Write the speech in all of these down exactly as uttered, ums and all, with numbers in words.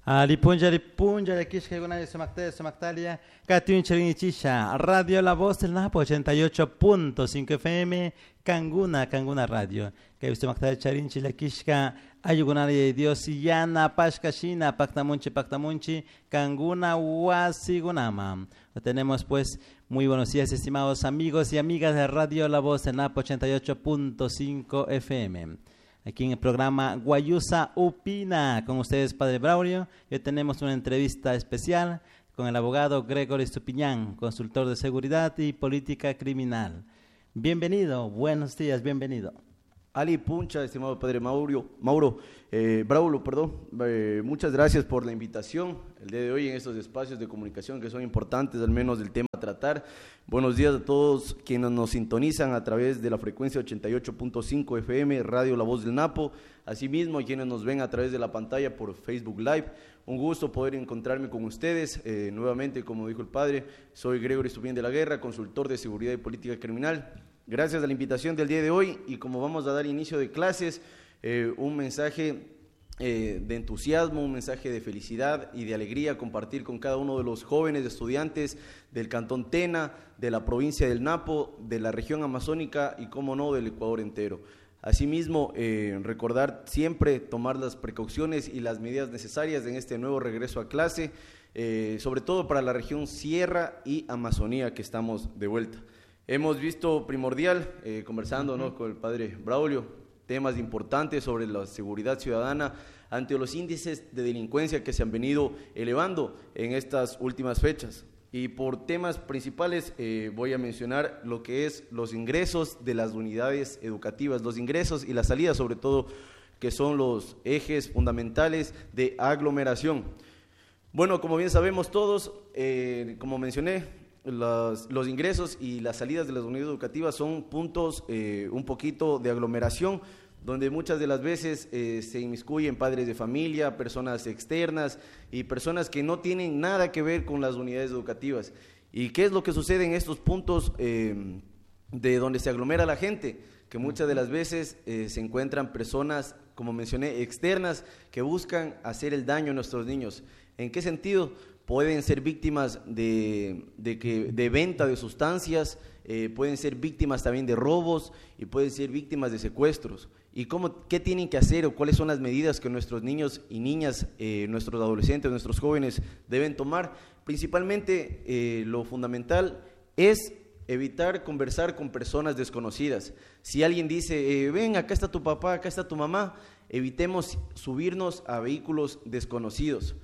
Alipunja, Alipunja, de Kishka, Gunay, Samacte, Samactalia, Katiun Cherinichisha, Radio La Voz del Napo, ochenta y ocho punto cinco F M, Kanguna, Kanguna Radio, que usted Mactalia Charinchi, la Kishka, Ayugunari de Dios, Yana, Pashka, Shina, Pactamunchi, Pactamunchi, Kanguna, Wasigunama. Tenemos pues muy buenos días, estimados amigos y amigas de Radio La Voz del Napo, ochenta y ocho punto cinco F M. Aquí en el programa Guayusa Upina, con ustedes Padre Braulio. Hoy tenemos una entrevista especial con el abogado Gregory Estupiñán, consultor de seguridad y política criminal. Bienvenido, buenos días, bienvenido. Ali Puncha, estimado Padre Mauro, Mauro eh, Braulio, perdón, eh, muchas gracias por la invitación el día de hoy en estos espacios de comunicación que son importantes, al menos del tema a tratar. Buenos días a todos quienes nos sintonizan a través de la frecuencia ochenta y ocho punto cinco F M, Radio La Voz del Napo, asimismo a quienes nos ven a través de la pantalla por Facebook Live. Un gusto poder encontrarme con ustedes, eh, nuevamente, como dijo el Padre, soy Gregory Estupiñán de la Guerra, consultor de seguridad y política criminal. Gracias a la invitación del día de hoy y como vamos a dar inicio de clases, eh, un mensaje eh, de entusiasmo, un mensaje de felicidad y de alegría, compartir con cada uno de los jóvenes estudiantes del Cantón Tena, de la provincia del Napo, de la región amazónica y, cómo no, del Ecuador entero. Asimismo, eh, recordar siempre tomar las precauciones y las medidas necesarias en este nuevo regreso a clase, eh, sobre todo para la región Sierra y Amazonía que estamos de vuelta. Hemos visto primordial, eh, conversando, ¿no?, con el Padre Braulio, temas importantes sobre la seguridad ciudadana ante los índices de delincuencia que se han venido elevando en estas últimas fechas. Y por temas principales eh, voy a mencionar lo que es los ingresos de las unidades educativas, los ingresos y las salidas, sobre todo, que son los ejes fundamentales de aglomeración. Bueno, como bien sabemos todos, eh, como mencioné, Los, los ingresos y las salidas de las unidades educativas son puntos eh, un poquito de aglomeración, donde muchas de las veces eh, se inmiscuyen padres de familia, personas externas y personas que no tienen nada que ver con las unidades educativas. ¿Y qué es lo que sucede en estos puntos eh, de donde se aglomera la gente? Que muchas de las veces eh, se encuentran personas, como mencioné, externas, que buscan hacer el daño a nuestros niños. ¿En qué sentido? Pueden ser víctimas de, de, que, de venta de sustancias, eh, pueden ser víctimas también de robos y pueden ser víctimas de secuestros. ¿Y cómo, qué tienen que hacer o cuáles son las medidas que nuestros niños y niñas, eh, nuestros adolescentes, nuestros jóvenes deben tomar? Principalmente eh, lo fundamental es evitar conversar con personas desconocidas. Si alguien dice, eh, ven, acá está tu papá, acá está tu mamá, evitemos subirnos a vehículos desconocidos.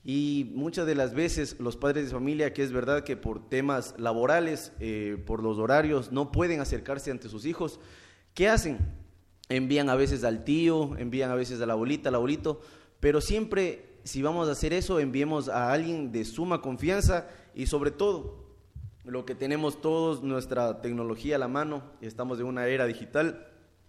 Y muchas de las veces los padres de familia, que es verdad que por temas laborales, eh, por los horarios, no pueden acercarse ante sus hijos, ¿qué hacen? Envían a veces al tío, envían a veces a la abuelita, al abuelito, pero siempre, si vamos a hacer eso, enviemos a alguien de suma confianza y sobre todo, lo que tenemos todos, nuestra tecnología a la mano, estamos en una era digital,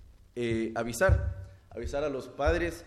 eh, avisar, avisar a los padres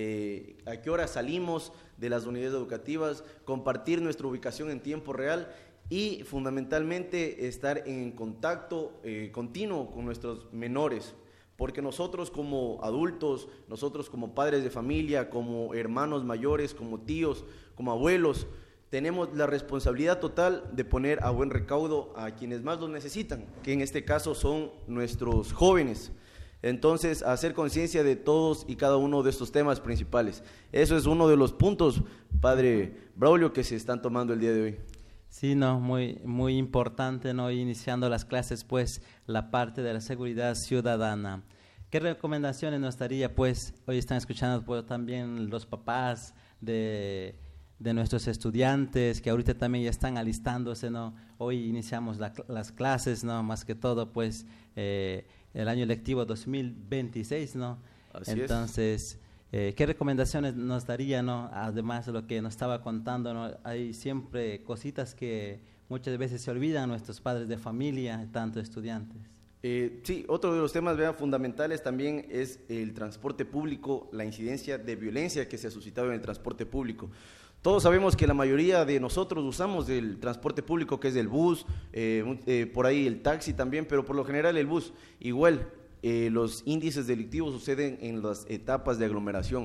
eh, a qué hora salimos de las unidades educativas, compartir nuestra ubicación en tiempo real y fundamentalmente estar en contacto eh, continuo con nuestros menores, porque nosotros como adultos, nosotros como padres de familia, como hermanos mayores, como tíos, como abuelos, tenemos la responsabilidad total de poner a buen recaudo a quienes más lo necesitan, que en este caso son nuestros jóvenes. Entonces, hacer conciencia de todos y cada uno de estos temas principales. Eso es uno de los puntos, Padre Braulio, que se están tomando el día de hoy. Sí, no, muy, muy importante, ¿no? Iniciando las clases, pues, la parte de la seguridad ciudadana. ¿Qué recomendaciones nos daría, pues? Hoy están escuchando pues, también los papás de, de nuestros estudiantes, que ahorita también ya están alistándose, ¿no? Hoy iniciamos la, las clases, ¿no? Más que todo, pues, eh, el año lectivo dos mil veintiséis, ¿no? Así Entonces, eh, ¿qué recomendaciones nos daría, no? Además de lo que nos estaba contando, ¿no? Hay siempre cositas que muchas veces se olvidan nuestros padres de familia, tanto estudiantes. Eh, sí, otro de los temas ¿verdad? fundamentales también es el transporte público, la incidencia de violencia que se ha suscitado en el transporte público. Todos sabemos que la mayoría de nosotros usamos el transporte público, que es el bus, eh, eh, por ahí el taxi también, pero por lo general el bus. Igual, eh, los índices delictivos suceden en las etapas de aglomeración,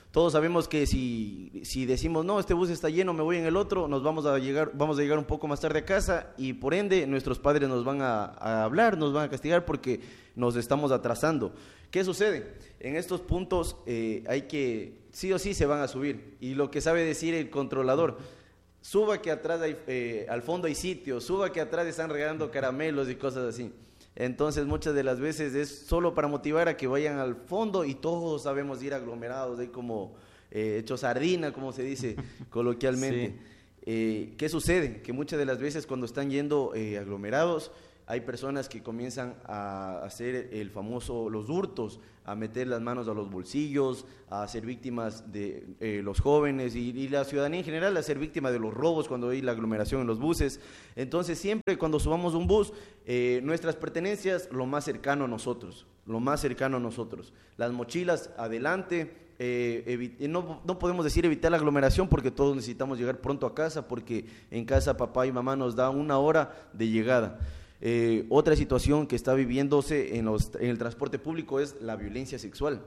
Todos sabemos que si, si decimos, no, este bus está lleno, me voy en el otro, nos vamos a llegar, vamos a llegar un poco más tarde a casa y por ende nuestros padres nos van a, a hablar, nos van a castigar porque nos estamos atrasando. ¿Qué sucede? En estos puntos eh, hay que, sí o sí se van a subir, y lo que sabe decir el controlador, suba que atrás hay, eh, al fondo hay sitio, suba que atrás están regalando caramelos y cosas así. Entonces muchas de las veces es solo para motivar a que vayan al fondo y todos sabemos ir aglomerados, ahí como eh, hecho sardina, como se dice coloquialmente. Sí. Eh, ¿Qué sucede? Que muchas de las veces cuando están yendo eh, aglomerados, hay personas que comienzan a hacer el famoso, los hurtos, a meter las manos a los bolsillos, a ser víctimas de eh, los jóvenes y, y la ciudadanía en general, a ser víctima de los robos cuando hay la aglomeración en los buses. Entonces siempre cuando subamos un bus, eh, nuestras pertenencias lo más cercano a nosotros, lo más cercano a nosotros. Las mochilas adelante, eh, evi- no, no podemos decir evitar la aglomeración porque todos necesitamos llegar pronto a casa, porque en casa papá y mamá nos dan una hora de llegada. Eh, otra situación que está viviéndose en, los, en el transporte público es la violencia sexual.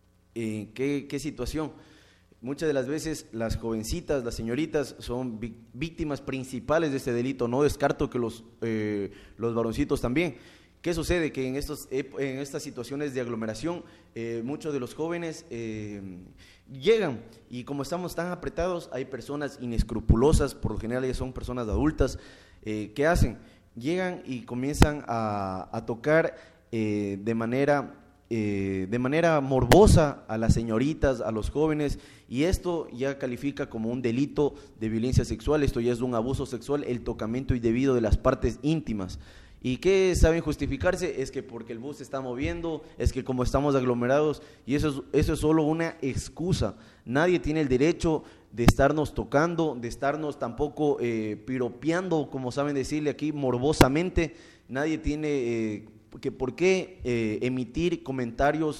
Eh, ¿qué, ¿Qué situación? Muchas de las veces las jovencitas, las señoritas son vi- víctimas principales de este delito, no descarto que los, eh, los varoncitos también. ¿Qué sucede? Que en, estos, en estas situaciones de aglomeración eh, muchos de los jóvenes eh, llegan y como estamos tan apretados hay personas inescrupulosas, por lo general ellas son personas adultas, eh, ¿qué hacen? Llegan y comienzan a, a tocar eh, de manera eh, de manera morbosa a las señoritas, a los jóvenes, y esto ya califica como un delito de violencia sexual. Esto ya es un abuso sexual, el tocamiento indebido de las partes íntimas. ¿Y qué saben justificarse? Es que porque el bus se está moviendo, es que como estamos aglomerados, y eso es, eso es solo una excusa. Nadie tiene el derecho de estarnos tocando, de estarnos tampoco eh, piropeando, como saben decirle aquí, morbosamente. Nadie tiene eh, que por qué eh, emitir comentarios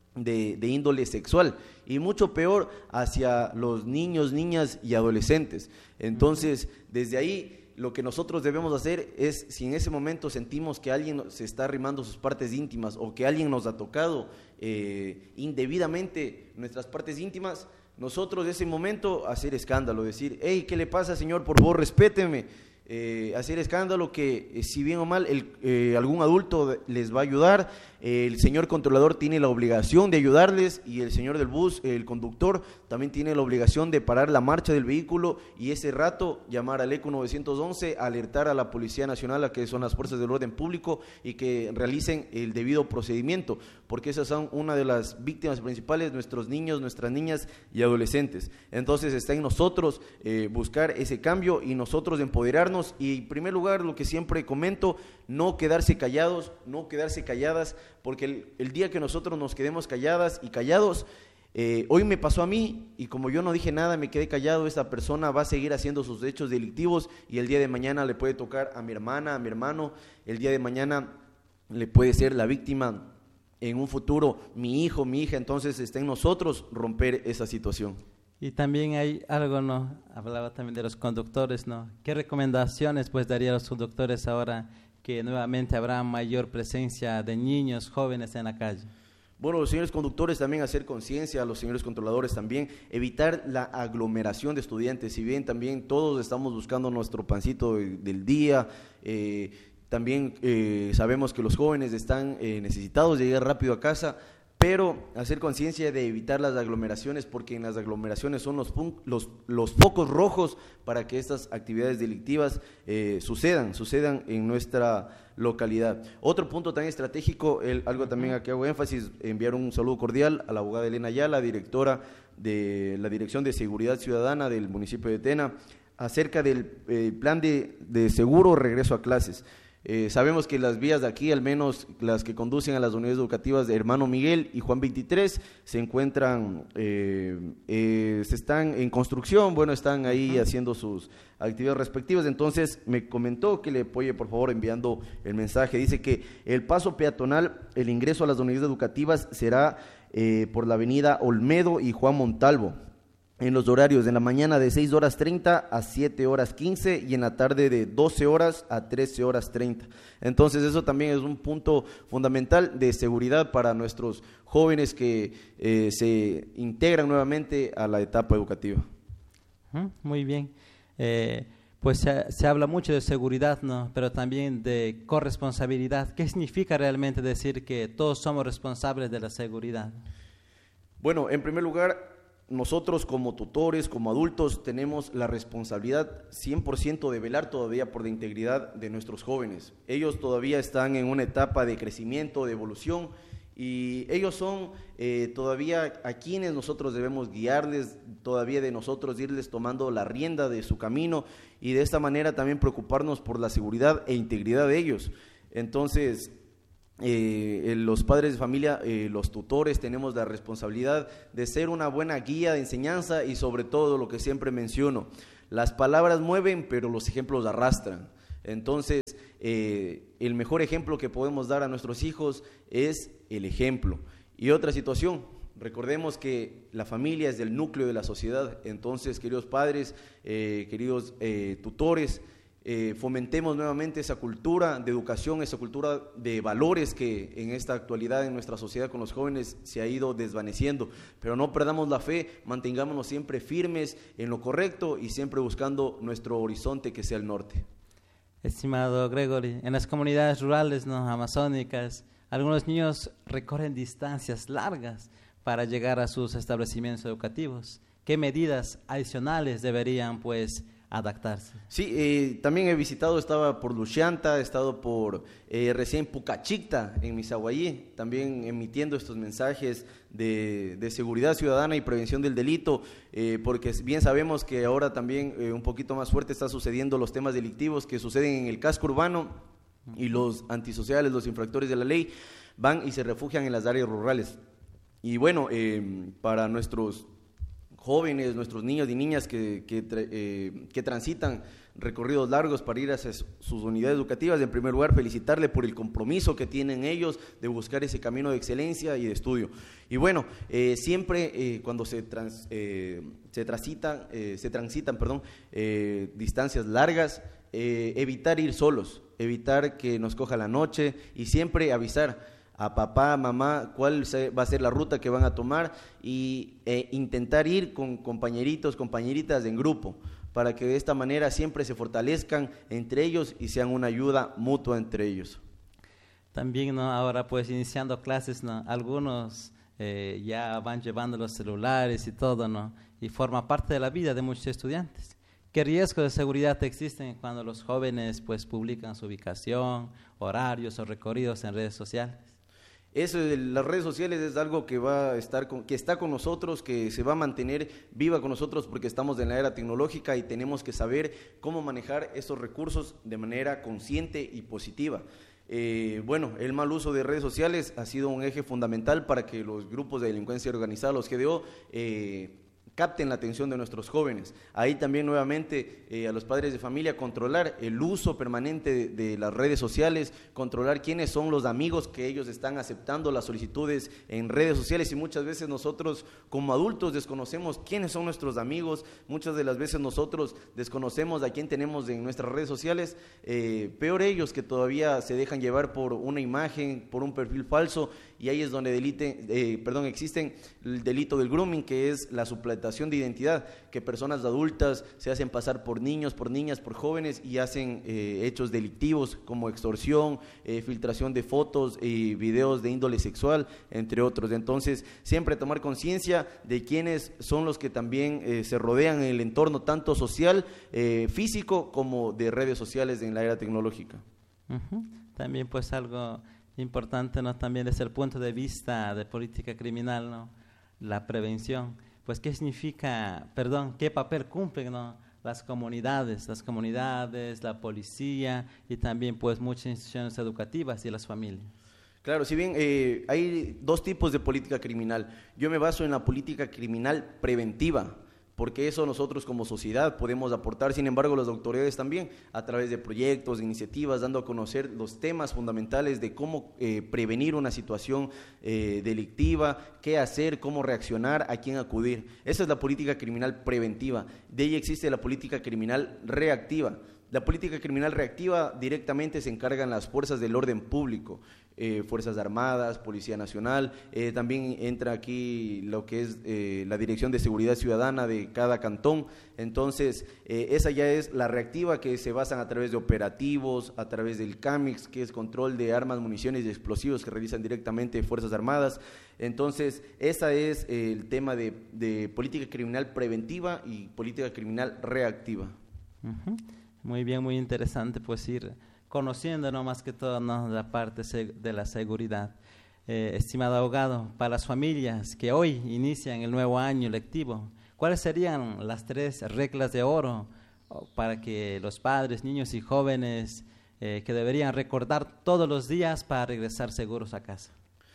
de, de índole sexual, y mucho peor hacia los niños, niñas y adolescentes. Entonces, desde ahí, lo que nosotros debemos hacer es, si en ese momento sentimos que alguien se está arrimando sus partes íntimas o que alguien nos ha tocado eh, indebidamente nuestras partes íntimas, nosotros en ese momento hacer escándalo, decir, hey, ¿qué le pasa, señor? Por favor, respéteme. Eh, hacer escándalo que, eh, si bien o mal, el, eh, algún adulto les va a ayudar, eh, el señor controlador tiene la obligación de ayudarles, y el señor del bus, el conductor, también tiene la obligación de parar la marcha del vehículo y ese rato llamar al ECO nueve once, alertar a la Policía Nacional, a que son las fuerzas del orden público, y que realicen el debido procedimiento, porque esas son una de las víctimas principales, nuestros niños, nuestras niñas y adolescentes. Entonces está en nosotros eh, buscar ese cambio y nosotros empoderarnos. Y en primer lugar, lo que siempre comento, no quedarse callados, no quedarse calladas, porque el, el día que nosotros nos quedemos calladas y callados, eh, hoy me pasó a mí, y como yo no dije nada, me quedé callado, esta persona va a seguir haciendo sus hechos delictivos, y el día de mañana le puede tocar a mi hermana, a mi hermano, el día de mañana le puede ser la víctima, en un futuro mi hijo, mi hija. Entonces está en nosotros romper esa situación. Y también hay algo, ¿no? Hablaba también de los conductores, ¿no? ¿Qué recomendaciones pues daría a los conductores ahora que nuevamente habrá mayor presencia de niños, jóvenes en la calle? Bueno, los señores conductores también hacer conciencia, a los señores controladores también, evitar la aglomeración de estudiantes. Si bien también todos estamos buscando nuestro pancito de, del día, eh, también eh, sabemos que los jóvenes están eh, necesitados de llegar rápido a casa, pero hacer conciencia de evitar las aglomeraciones, porque en las aglomeraciones son los, los, los focos rojos para que estas actividades delictivas eh, sucedan, sucedan en nuestra localidad. Otro punto tan estratégico, el, algo también aquí hago énfasis, enviar un saludo cordial a la abogada Elena Ayala, directora de la Dirección de Seguridad Ciudadana del municipio de Tena, acerca del eh, plan de, de seguro regreso a clases. Eh, sabemos que las vías de aquí, al menos las que conducen a las unidades educativas de Hermano Miguel y Juan veintitrés, se encuentran, eh, eh, se están en construcción, bueno, están ahí uh-huh. haciendo sus actividades respectivas. Entonces me comentó que le apoye, por favor, enviando el mensaje. Dice que el paso peatonal, el ingreso a las unidades educativas será eh, por la avenida Olmedo y Juan Montalvo. en los horarios, en la mañana de seis horas treinta a siete horas quince y en la tarde de doce horas a trece horas treinta. Entonces eso también es un punto fundamental de seguridad para nuestros jóvenes que eh, se integran nuevamente a la etapa educativa. Muy bien. Eh, pues se, se habla mucho de seguridad, ¿no? Pero también de corresponsabilidad. ¿Qué significa realmente decir que todos somos responsables de la seguridad? Bueno, en primer lugar, nosotros como tutores, como adultos, tenemos la responsabilidad cien por ciento de velar todavía por la integridad de nuestros jóvenes. Ellos todavía están en una etapa de crecimiento, de evolución, y ellos son eh, todavía a quienes nosotros debemos guiarles, todavía de nosotros irles tomando la rienda de su camino, y de esta manera también preocuparnos por la seguridad e integridad de ellos. Entonces, Eh, los padres de familia, eh, los tutores, tenemos la responsabilidad de ser una buena guía de enseñanza y sobre todo lo que siempre menciono, las palabras mueven pero los ejemplos arrastran. Entonces eh, el mejor ejemplo que podemos dar a nuestros hijos es el ejemplo. Y otra situación, recordemos que la familia es el núcleo de la sociedad. Entonces, queridos padres, eh, queridos eh, tutores, Eh, fomentemos nuevamente esa cultura de educación, esa cultura de valores que en esta actualidad en nuestra sociedad con los jóvenes se ha ido desvaneciendo, pero no perdamos la fe, mantengámonos siempre firmes en lo correcto y siempre buscando nuestro horizonte que sea el norte. Estimado Gregory, en las comunidades rurales, ¿no?, amazónicas, algunos niños recorren distancias largas para llegar a sus establecimientos educativos. ¿Qué medidas adicionales deberían, pues, adaptarse? Sí, eh, también he visitado, estaba por Luchanta, he estado por eh, recién Pucachicta, en Misahuayí, también emitiendo estos mensajes de, de seguridad ciudadana y prevención del delito, eh, porque bien sabemos que ahora también eh, un poquito más fuerte está sucediendo los temas delictivos que suceden en el casco urbano, y los antisociales, los infractores de la ley, van y se refugian en las áreas rurales. Y bueno, eh, para nuestros jóvenes, nuestros niños y niñas que, que, eh, que transitan recorridos largos para ir hacia sus unidades educativas, en primer lugar felicitarle por el compromiso que tienen ellos de buscar ese camino de excelencia y de estudio. Y bueno, eh, siempre eh, cuando se, trans, eh, se, transitan, eh, se transitan perdón, eh, distancias largas, eh, evitar ir solos, evitar que nos coja la noche y siempre avisar a papá, mamá, cuál va a ser la ruta que van a tomar y eh, intentar ir con compañeritos, compañeritas en grupo, para que de esta manera siempre se fortalezcan entre ellos y sean una ayuda mutua entre ellos. También, ¿no?, ahora pues iniciando clases, ¿no?, algunos eh, ya van llevando los celulares y todo, ¿no?, y forma parte de la vida de muchos estudiantes. ¿Qué riesgos de seguridad existen cuando los jóvenes pues publican su ubicación, horarios o recorridos en redes sociales? Eso de las redes sociales es algo que va a estar con, que está con nosotros, que se va a mantener viva con nosotros porque estamos en la era tecnológica y tenemos que saber cómo manejar esos recursos de manera consciente y positiva. Eh, bueno, el mal uso de redes sociales ha sido un eje fundamental para que los grupos de delincuencia organizada, los G D O, eh, capten la atención de nuestros jóvenes. Ahí también nuevamente eh, a los padres de familia controlar el uso permanente de, de las redes sociales, controlar quiénes son los amigos que ellos están aceptando las solicitudes en redes sociales, y muchas veces nosotros como adultos desconocemos quiénes son nuestros amigos, muchas de las veces nosotros desconocemos a quién tenemos en nuestras redes sociales, eh, peor ellos que todavía se dejan llevar por una imagen, por un perfil falso, y ahí es donde delite, eh, perdón, existen el delito del grooming, que es la suplantación de identidad, que personas adultas se hacen pasar por niños, por niñas, por jóvenes y hacen eh, hechos delictivos como extorsión, eh, filtración de fotos y videos de índole sexual, entre otros. Entonces, siempre tomar conciencia de quiénes son los que también eh, se rodean en el entorno tanto social, eh, físico, como de redes sociales en la era tecnológica. Uh-huh. También pues algo importante, ¿no?, también desde el punto de vista de política criminal, ¿no?, la prevención. Pues, ¿qué significa, perdón, qué papel cumplen, ¿no?, las comunidades, las comunidades, la policía y también, pues, muchas instituciones educativas y las familias? Claro, si bien eh, hay dos tipos de política criminal, yo me baso en la política criminal preventiva, porque eso nosotros como sociedad podemos aportar. Sin embargo, las autoridades también, a través de proyectos, de iniciativas, dando a conocer los temas fundamentales de cómo eh, prevenir una situación eh, delictiva, qué hacer, cómo reaccionar, a quién acudir. Esa es la política criminal preventiva. De ahí existe la política criminal reactiva. La política criminal reactiva directamente se encargan las fuerzas del orden público, eh, Fuerzas Armadas, Policía Nacional, eh, también entra aquí lo que es eh, la Dirección de Seguridad Ciudadana de cada cantón. Entonces, eh, esa ya es la reactiva, que se basan a través de operativos, a través del CAMIX, que es control de armas, municiones y explosivos que realizan directamente Fuerzas Armadas. Entonces, ese es eh, el tema de, de política criminal preventiva y política criminal reactiva. Uh-huh. Muy bien, muy interesante pues ir conociendo, ¿no?, más que todo, ¿no?, la parte de la seguridad. Eh, estimado abogado, para las familias que hoy inician el nuevo año lectivo, ¿cuáles serían las tres reglas de oro para que los padres, niños y jóvenes eh, que deberían recordar todos los días para regresar seguros a casa?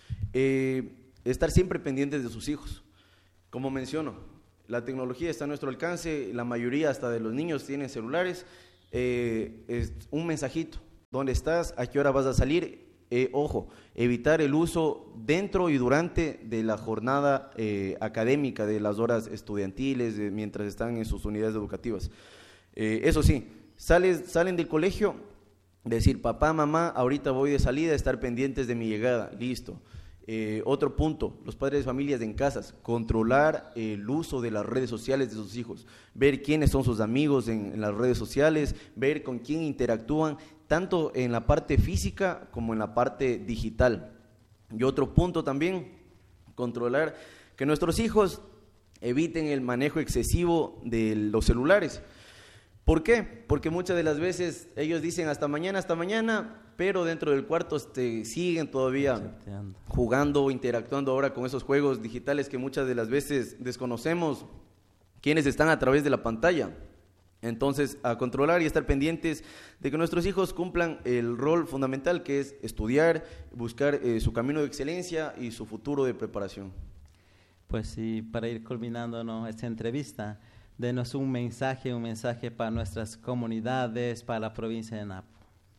Eh, estar siempre pendientes de sus hijos. Como menciono, la tecnología está a nuestro alcance, la mayoría hasta de los niños tienen celulares. Eh, es un mensajito, ¿dónde estás? ¿A qué hora vas a salir? Eh, ojo, evitar el uso dentro y durante de la jornada eh, académica, de las horas estudiantiles, de, mientras están en sus unidades educativas. Eh, eso sí, sales, salen del colegio, decir, papá, mamá, ahorita voy de salida, estar pendientes de mi llegada, listo. Eh, otro punto, los padres de familias en casas, controlar el uso de las redes sociales de sus hijos, ver quiénes son sus amigos en, en las redes sociales, ver con quién interactúan, tanto en la parte física como en la parte digital. Y otro punto también, controlar que nuestros hijos eviten el manejo excesivo de los celulares. ¿Por qué? Porque muchas de las veces ellos dicen hasta mañana, hasta mañana, pero dentro del cuarto este, siguen todavía jugando, interactuando ahora con esos juegos digitales que muchas de las veces desconocemos quienes están a través de la pantalla. Entonces, a controlar y estar pendientes de que nuestros hijos cumplan el rol fundamental, que es estudiar, buscar eh, su camino de excelencia y su futuro de preparación. Pues sí, para ir culminando, ¿no?, esta entrevista, denos un mensaje, un mensaje para nuestras comunidades, para la provincia de Napo.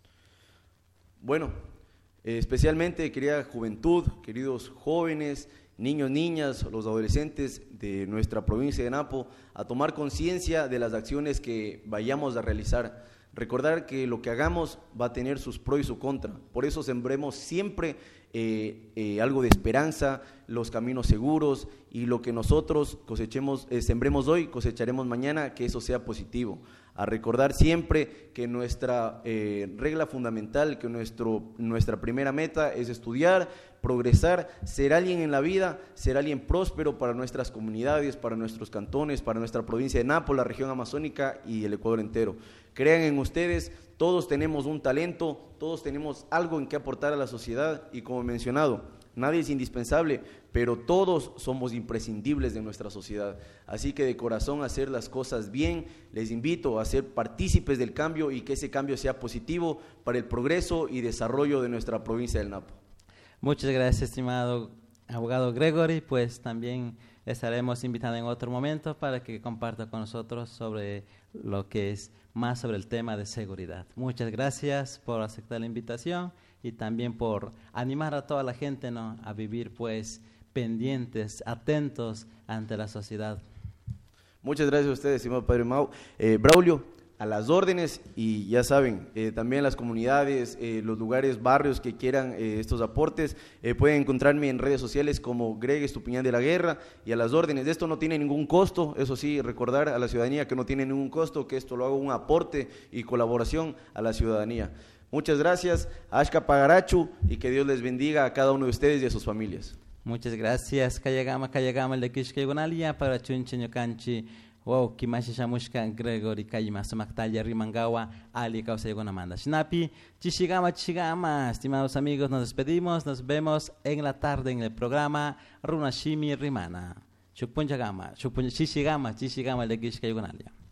Bueno, eh, especialmente querida juventud, queridos jóvenes, niños, niñas, los adolescentes de nuestra provincia de Napo, a tomar conciencia de las acciones que vayamos a realizar. Recordar que lo que hagamos va a tener sus pros y su contra. Por eso sembremos siempre eh, eh, algo de esperanza, los caminos seguros, y lo que nosotros cosechemos, eh, sembremos hoy, cosecharemos mañana, que eso sea positivo. A recordar siempre que nuestra eh, regla fundamental, que nuestro, nuestra primera meta es estudiar, progresar, ser alguien en la vida, ser alguien próspero para nuestras comunidades, para nuestros cantones, para nuestra provincia de Napo, la región amazónica y el Ecuador entero. Crean en ustedes, todos tenemos un talento, todos tenemos algo en que aportar a la sociedad, y como he mencionado, nadie es indispensable, pero todos somos imprescindibles de nuestra sociedad. Así que de corazón hacer las cosas bien, les invito a ser partícipes del cambio y que ese cambio sea positivo para el progreso y desarrollo de nuestra provincia del Napo. Muchas gracias, estimado abogado Gregory, pues también estaremos invitando en otro momento para que comparta con nosotros sobre lo que es más sobre el tema de seguridad. Muchas gracias por aceptar la invitación y también por animar a toda la gente, ¿no?, a vivir pues pendientes, atentos ante la sociedad. Muchas gracias a ustedes, estimado padre Mau. Eh, Braulio, a las órdenes, y ya saben, eh, también las comunidades, eh, los lugares, barrios que quieran eh, estos aportes, eh, pueden encontrarme en redes sociales como Greg Estupiñán de la Guerra, y a las órdenes. De esto no tiene ningún costo, eso sí, recordar a la ciudadanía que no tiene ningún costo, que esto lo hago un aporte y colaboración a la ciudadanía. Muchas gracias, Ashka Pagarachu, y que Dios les bendiga a cada uno de ustedes y a sus familias. Muchas gracias. Kayagama, kayagama, el de Kishkaygunalia, para Chuncheño Canchi. Wow, Kimashi Shamushka, Gregory Kayima, Sumaktalia, Rimangawa, Ali Kausayagunamanda. Shnapi, Chishigama, Chishigama. Estimados amigos, nos despedimos. Nos vemos en la tarde en el programa Runashimi Rimana. Chupunchagama, Chupunchishigama, Chishigama, el de Kishkaygunalia.